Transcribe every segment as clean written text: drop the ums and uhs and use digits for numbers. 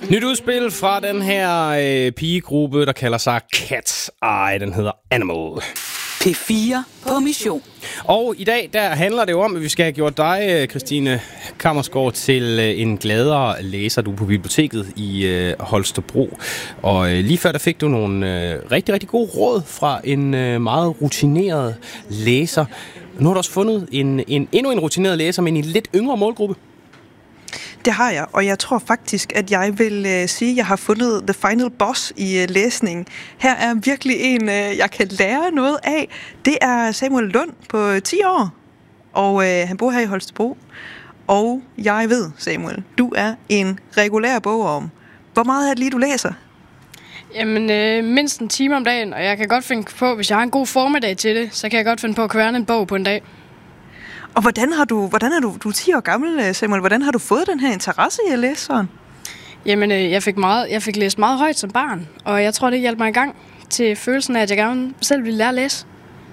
Nyt udspil fra den her pigegruppe, der kalder sig Cat's Eye. Den hedder Animal. P4 på mission. Og i dag, der handler det jo om, at vi skal have gjort dig, Christine Kammersgaard, til en gladere læser. Du er på biblioteket i Holstebro. Og lige før, der fik du nogle rigtig, rigtig gode råd fra en meget rutineret læser. Nu har du også fundet endnu en rutineret læser, men i en lidt yngre målgruppe. Det har jeg, og jeg tror faktisk, at jeg vil sige, at jeg har fundet the final boss i læsningen. Her er virkelig en, jeg kan lære noget af. Det er Samuel Lund på 10 år, og han bor her i Holstebro. Og jeg ved, Samuel, du er en regulær bogorm. Hvor meget er det lige, du læser? Jamen, mindst en time om dagen, og jeg kan godt finde på, hvis jeg har en god formiddag til det, så kan jeg godt finde på at kværne en bog på en dag. Og hvordan er du er 10 år gammel, Samuel, hvordan har du fået den her interesse i at læse sådan? Jamen, jeg fik læst meget højt som barn, og jeg tror, det hjalp mig i gang til følelsen af, at jeg gerne selv ville lære at læse.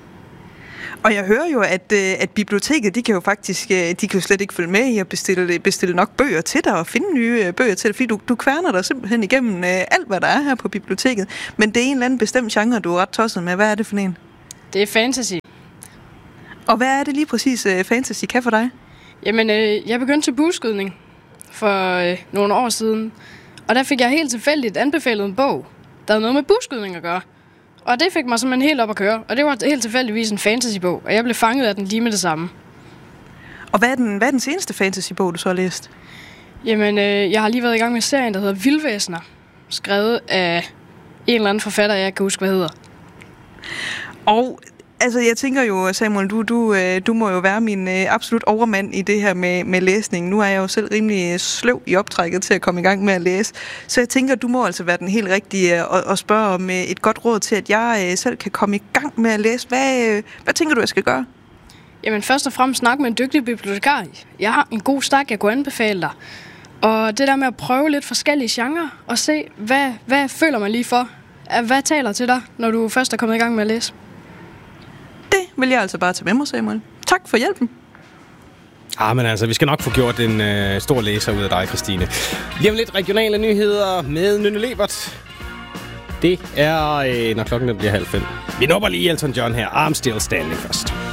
Og jeg hører jo, at biblioteket, de kan jo slet ikke følge med i at bestille nok bøger til dig og finde nye bøger til dig, fordi du kværner dig simpelthen igennem alt, hvad der er her på biblioteket. Men det er en eller anden bestemt genre, du er ret tosset med. Hvad er det for en? Det er fantasy. Og hvad er det lige præcis fantasy kan for dig? Jamen, jeg begyndte til bueskydning for nogle år siden, og der fik jeg helt tilfældigt anbefalet en bog, der havde noget med bueskydning at gøre. Og det fik mig simpelthen helt op at køre, og det var helt tilfældigvis en fantasybog, og jeg blev fanget af den lige med det samme. Og hvad er den seneste fantasybog, du så har læst? Jamen, jeg har lige været i gang med serien, der hedder Vildvæsener, skrevet af en eller anden forfatter, jeg ikke kan huske, hvad hedder. Og altså, jeg tænker jo, Samuel, du må jo være min absolut overmand i det her med læsning. Nu er jeg jo selv rimelig sløv i optrækket til at komme i gang med at læse. Så jeg tænker, du må altså være den helt rigtige og spørge om et godt råd til, at jeg selv kan komme i gang med at læse. Hvad tænker du, jeg skal gøre? Jamen, først og fremmest snak med en dygtig bibliotekar. Jeg har en god stak, jeg kunne anbefale dig. Og det der med at prøve lidt forskellige genrer og se, hvad føler man lige for? Hvad taler til dig, når du først er kommet i gang med at læse? Det vil jeg altså bare tage med mig, Samuel. Tak for hjælpen. Men altså, vi skal nok få gjort en stor læser ud af dig, Christine. Lige om lidt regionale nyheder med Nynne Lebert. Det er, når klokken bliver 4:30. Vi nupper lige Elton John her. I'm Still Standing først.